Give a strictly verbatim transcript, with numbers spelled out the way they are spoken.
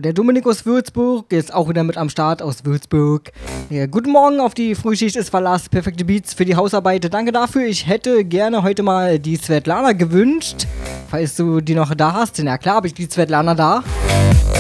der Dominik aus Würzburg ist auch wieder mit am Start aus Würzburg. Ja, guten Morgen, auf die Frühschicht ist Verlass. Perfekte Beats für die Hausarbeit. Danke dafür. Ich hätte gerne heute mal die Svetlana gewünscht. Falls du die noch da hast. Na klar, habe ich die Svetlana da.